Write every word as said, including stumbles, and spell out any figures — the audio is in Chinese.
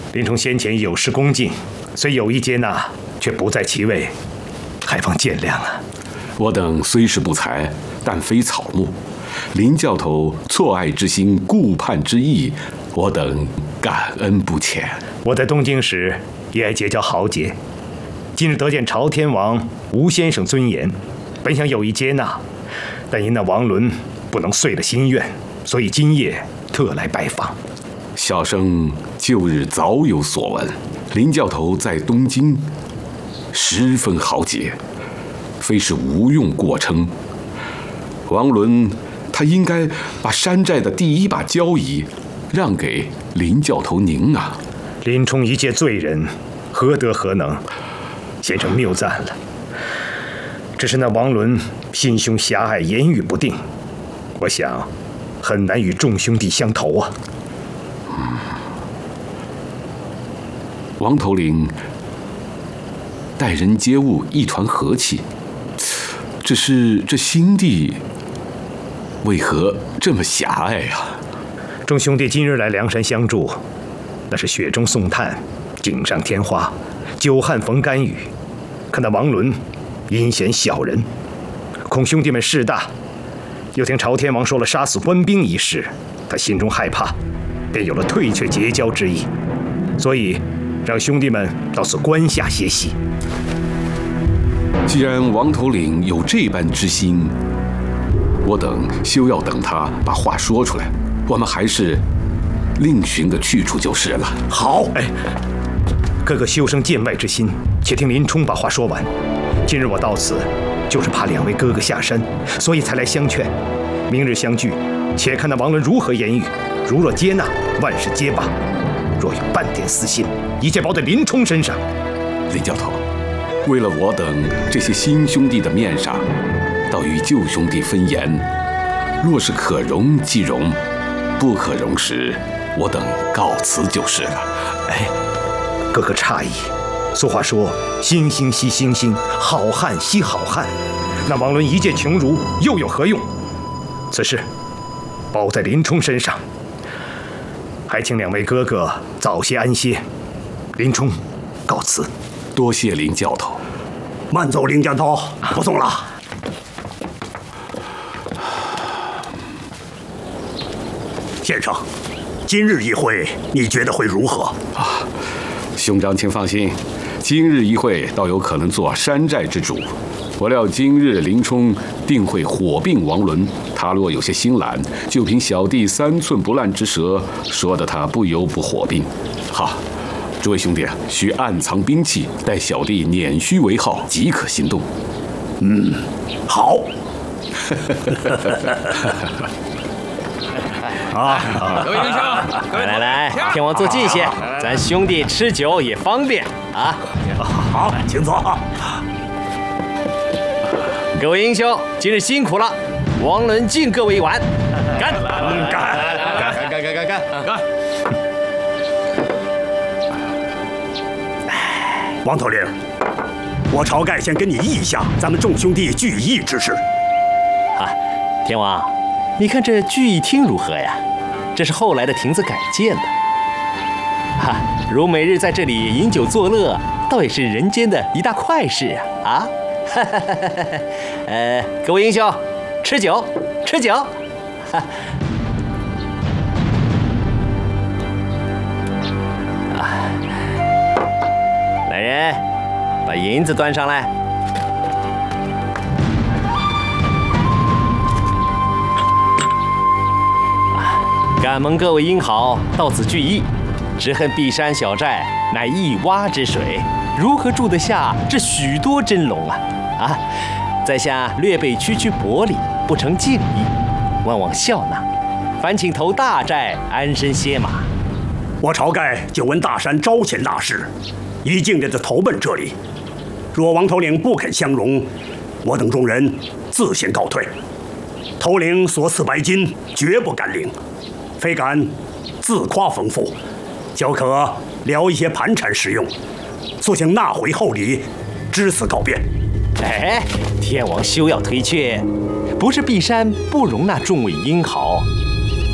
林冲先前有失恭敬，虽有意接纳，却不在其位，还望见谅啊！ 我等虽是不才，但非草木。林教头错爱之心、顾盼之意，我等感恩不浅。 我在东京时也爱结交豪杰，今日得见朝天王吴先生尊严，本想有意接纳，但因那王伦不能遂了心愿，所以今夜特来拜访。 小生旧日早有所闻，林教头在东京十分豪杰，非是无用过称。王伦他应该把山寨的第一把交椅让给林教头您啊！ 林冲一介罪人，何德何能？先生谬赞了。只是那王伦心胸狭隘，言语不定，我想很难与众兄弟相投啊。 嗯，王头领待人接物一团和气，只是这心地为何这么狭隘啊？ 众兄弟今日来梁山相助，那是雪中送炭，锦上添花，久旱逢甘雨。看那王伦阴险小人，恐兄弟们事大。又听朝天王说了杀死官兵一事，他心中害怕，便有了退却结交之意，所以让兄弟们到此关下歇息。 既然王头领有这般之心，我等休要等他把话说出来，我们还是另寻个去处就是了。 好，哎，哥哥休生见外之心，且听林冲把话说完。今日我到此，就是怕两位哥哥下山，所以才来相劝。明日相聚，且看那王伦如何言语。如若接纳，万事皆罢；若有半点私心，一切包在林冲身上。 林教头，为了我等这些新兄弟的面上，倒与旧兄弟分言，若是可容即容，不可容时，我等告辞就是了。 哎，哥哥诧异。俗话说，星星惜星星，好汉惜好汉。那王伦一介穷儒，又有何用？此事包在林冲身上，还请两位哥哥早些安歇。林冲，告辞。 多谢林教头。 慢走，林教头，不送了。先生，今日一会，你觉得会如何？ 啊，兄长请放心，今日一会倒有可能做山寨之主。我料今日林冲定会火并王伦，他若有些心懒，就凭小弟三寸不烂之舌，说得他不由不火并。好，诸位兄弟啊，需暗藏兵器，待小弟捻须为号，即可行动。 嗯，好。 啊，各位英雄， 来来来，天王坐近些，咱兄弟吃酒也方便啊。 好，请坐。 各位英雄，今日辛苦了，王伦敬各位一碗，干！ 干！ 干干干干干干！ 王头领，我晁盖先跟你议一下咱们众兄弟聚义之事。 啊，天王，你看这聚义厅如何呀？这是后来的亭子改建的。哈，如每日在这里饮酒作乐，倒也是人间的一大快事啊！啊，哈哈哈哈哈。呃，各位英雄，吃酒，吃酒。哈。啊，来人，把银子端上来。敢蒙各位英豪到此聚义，只恨碧山小寨乃一洼之水，如何住得下这许多真龙啊！啊，在下略备区区薄礼，不成敬意，望望笑纳。烦请投大寨安身歇马。 我晁盖久闻大山招贤纳士，一径着投奔这里。若王头领不肯相容，我等众人自先告退。头领所赐白金，绝不敢领。非敢自夸丰富，较可聊一些盘缠实用，速请纳回厚礼，至此告别。 哎，天王休要推却，不是碧山不容纳众位英豪，